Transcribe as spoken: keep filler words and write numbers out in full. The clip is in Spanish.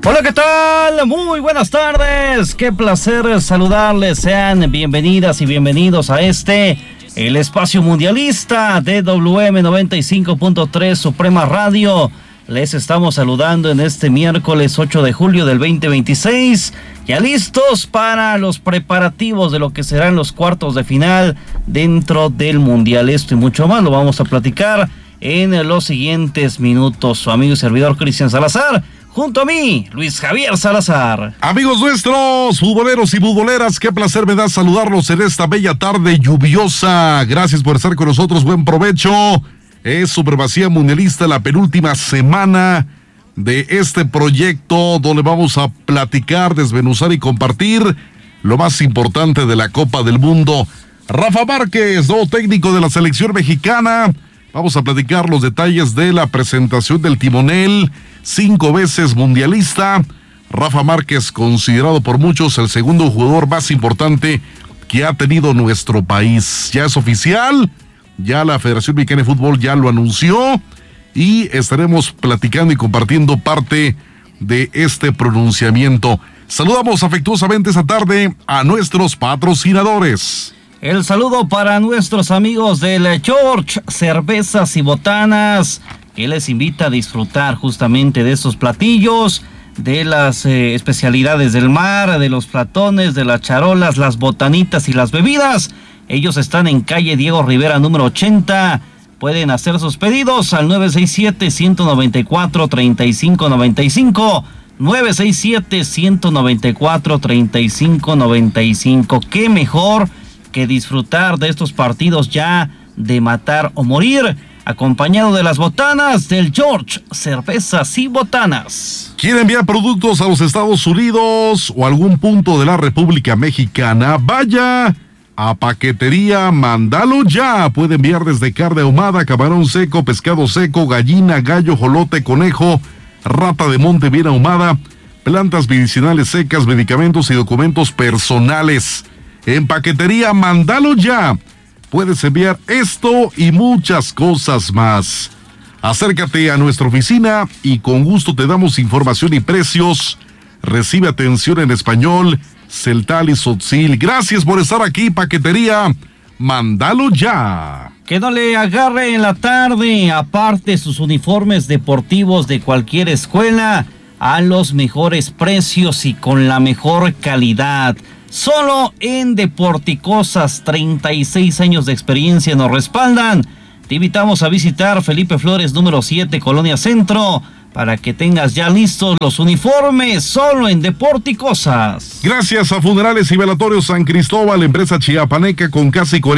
Hola, ¿qué tal? Muy buenas tardes. Qué placer saludarles. Sean bienvenidas y bienvenidos a este, el espacio mundialista de W M noventa y cinco punto tres Suprema Radio. Les estamos saludando en este miércoles ocho de julio del veinte veintiséis. Ya listos para los preparativos de lo que serán los cuartos de final dentro del mundial. Esto y mucho más lo vamos a platicar en los siguientes minutos. Su amigo y servidor Cristian Salazar. Junto a mí, Luis Javier Salazar. Amigos nuestros, futboleros y futboleras, qué placer me da saludarlos en esta bella tarde lluviosa. Gracias por estar con nosotros, buen provecho. Es Supremacía Mundialista, la penúltima semana de este proyecto donde vamos a platicar, desmenuzar y compartir lo más importante de la Copa del Mundo. Rafa Márquez, nuevo técnico de la selección mexicana. Vamos a platicar los detalles de la presentación del timonel, cinco veces mundialista. Rafa Márquez, considerado por muchos el segundo jugador más importante que ha tenido nuestro país. Ya es oficial, ya la Federación Mexicana de Fútbol ya lo anunció y estaremos platicando y compartiendo parte de este pronunciamiento. Saludamos afectuosamente esta tarde a nuestros patrocinadores. El saludo para nuestros amigos del George Cervezas y Botanas, que les invita a disfrutar justamente de estos platillos, de las eh, especialidades del mar, de los platones, de las charolas, las botanitas y las bebidas. Ellos están en calle Diego Rivera número ochenta. Pueden hacer sus pedidos al nueve seis siete, uno nueve cuatro, tres cinco nueve cinco. nueve seis siete, uno nueve cuatro, tres cinco nueve cinco. Qué mejor que disfrutar de estos partidos ya de matar o morir, acompañado de las botanas del George Cervezas y Botanas. ¿Quiere enviar productos a los Estados Unidos o algún punto de la República Mexicana? Vaya a Paquetería Mandalo Ya. Puede enviar desde carne ahumada, camarón seco, pescado seco, gallina, gallo, jolote, conejo, rata de monte bien ahumada, plantas medicinales secas, medicamentos y documentos personales. En Paquetería Mandalo Ya puedes enviar esto y muchas cosas más. Acércate a nuestra oficina y con gusto te damos información y precios. Recibe atención en español, Celtal y Sotzil. Gracias por estar aquí, Paquetería Mandalo Ya. Que no le agarre en la tarde, aparte sus uniformes deportivos de cualquier escuela, a los mejores precios y con la mejor calidad. Solo en Deporticosas, treinta y seis años de experiencia nos respaldan. Te invitamos a visitar Felipe Flores número siete, Colonia Centro, para que tengas ya listos los uniformes, solo en Deporticosas. Gracias a Funerales y Velatorios San Cristóbal, empresa chiapaneca con casi cuarenta